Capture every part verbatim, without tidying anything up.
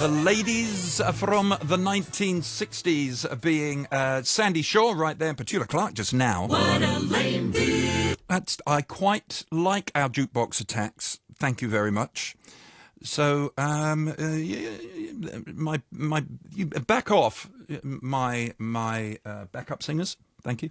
The ladies from the nineteen sixties being uh, Sandy Shaw right there and Petula Clark just now. What a lame dude. That's, I quite like our jukebox attacks. Thank you very much. So, um, uh, my my you back off my my uh, backup singers. Thank you.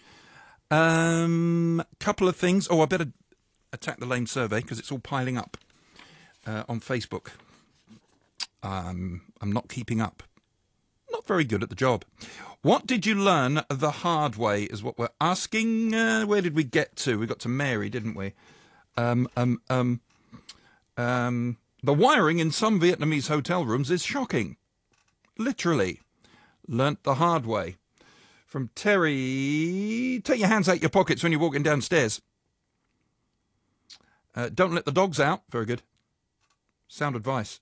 Um, couple of things. Oh, I better attack the lame survey because it's all piling up uh, on Facebook. Um, I'm not keeping up. Not very good at the job. What did you learn the hard way is what we're asking. Uh, where did we get to? We got to Mary, didn't we? Um, um, um, um, the wiring in some Vietnamese hotel rooms is shocking. Literally. Learnt the hard way. From Terry, take your hands out your pockets when you're walking downstairs. Uh, don't let the dogs out. Very good. Sound advice.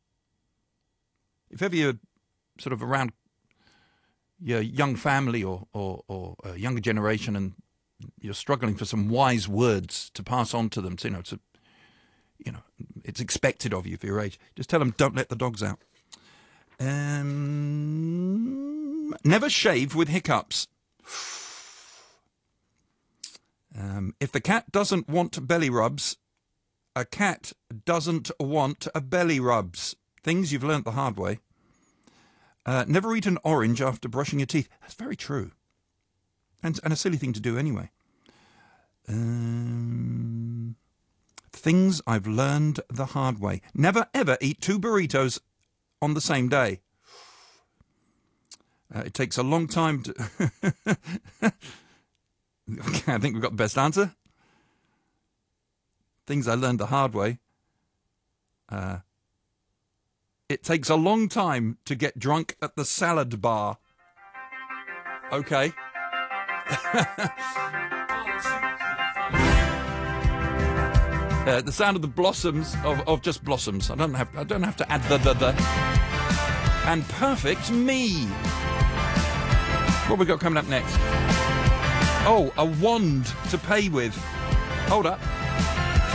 If ever you're sort of around your young family or, or, or a younger generation and you're struggling for some wise words to pass on to them, so, you know, it's a, you know, it's expected of you for your age. Just tell them, don't let the dogs out. Um, never shave with hiccups. Um, if the cat doesn't want belly rubs, a cat doesn't want a belly rubs. Things you've learnt the hard way. Uh, never eat an orange after brushing your teeth. That's very true. And, and a silly thing to do anyway. Um, things I've learned the hard way. Never ever eat two burritos on the same day. Uh, it takes a long time to... Okay, I think we've got the best answer. Things I learned the hard way. Uh, it takes a long time to get drunk at the salad bar. Okay. uh, the sound of the blossoms of, of just blossoms. I don't have I don't have to add the the the. And perfect me. What have we got coming up next? Oh, a wand to pay with. Hold up.